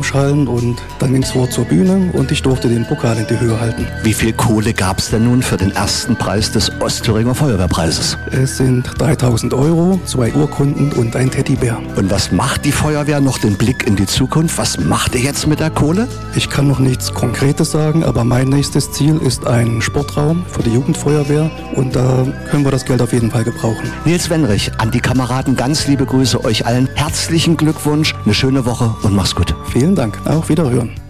Marschallen und dann ging es vor zur Bühne und ich durfte den Pokal in die Höhe halten. Wie viel Kohle gab es denn nun für den ersten Preis des Ostthüringer Feuerwehrpreises? Es sind 3.000 €, 2 Urkunden und ein Teddybär. Und was macht die Feuerwehr noch den Blick in die Zukunft? Was macht ihr jetzt mit der Kohle? Ich kann noch nichts Konkretes sagen, aber mein nächstes Ziel ist ein Sportraum für die Jugendfeuerwehr und da können wir das Geld auf jeden Fall gebrauchen. Nils Wenrich, an die Kameraden ganz liebe Grüße, euch allen herzlichen Glückwunsch, eine schöne Woche und mach's gut. Vielen Dank, auf Wiederhören.